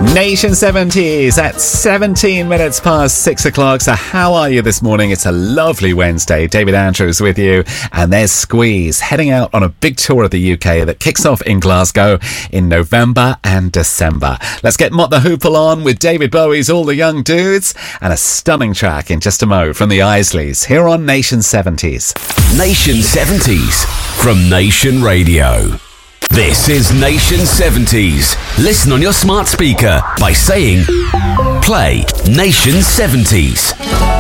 Nation 70s at 17 minutes past 6 o'clock. So how are you this morning? It's a lovely Wednesday. David Andrews with you. And there's Squeeze heading out on a big tour of the UK that kicks off in Glasgow in November and December. Let's get Mott the Hoople on with David Bowie's All the Young Dudes and a stunning track in just a mo from the Isleys here on Nation 70s. Nation 70s from Nation Radio. This is Nation 70s. Listen on your smart speaker by saying, play Nation 70s.